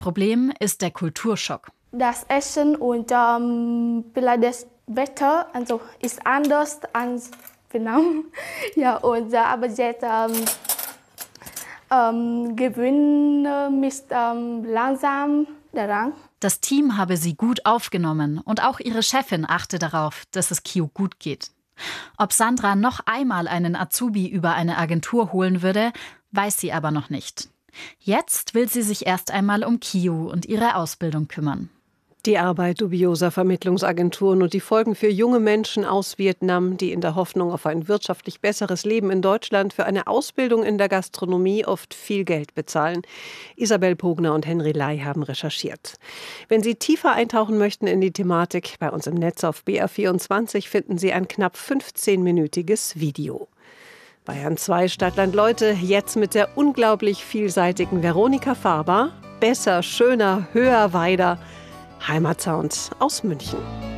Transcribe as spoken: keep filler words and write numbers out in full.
Problem ist der Kulturschock. Das Essen und ähm, vielleicht das Wetter also ist anders als Vietnam. Ja, und, äh, aber jetzt ähm, ähm, gewöhnen mich ähm, langsam daran. Das Team habe sie gut aufgenommen und auch ihre Chefin achte darauf, dass es Kyu gut geht. Ob Sandra noch einmal einen Azubi über eine Agentur holen würde, weiß sie aber noch nicht. Jetzt will sie sich erst einmal um Kyu und ihre Ausbildung kümmern. Die Arbeit dubioser Vermittlungsagenturen und die Folgen für junge Menschen aus Vietnam, die in der Hoffnung auf ein wirtschaftlich besseres Leben in Deutschland für eine Ausbildung in der Gastronomie oft viel Geld bezahlen. Isabel Pogner und Henry Lai haben recherchiert. Wenn Sie tiefer eintauchen möchten in die Thematik, bei uns im Netz auf B R vierundzwanzig finden Sie ein knapp fünfzehnminütiges Video. Bayern zwei Stadtland Leute, jetzt mit der unglaublich vielseitigen Veronika Faber. Besser, schöner, höher, weiter. Heimatsound aus München.